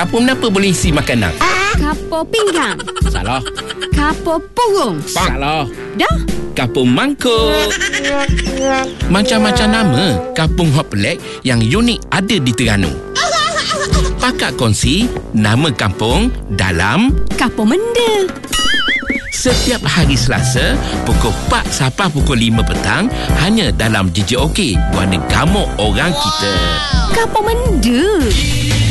Kapur apa boleh isi makanan? Kapur pinggang. Salah. Kapur purung. Salah. Dah. Kampung mangkuk. Macam-macam nama kampung hot pelik yang unik ada di Terengganu. Pakak kongsi nama kampung dalam Kapur Menda. setiap hari Selasa pukul 4 sampai pukul 5 petang hanya dalam DJ OK, Warna Gamuk Orang Kita. Kapur Menda.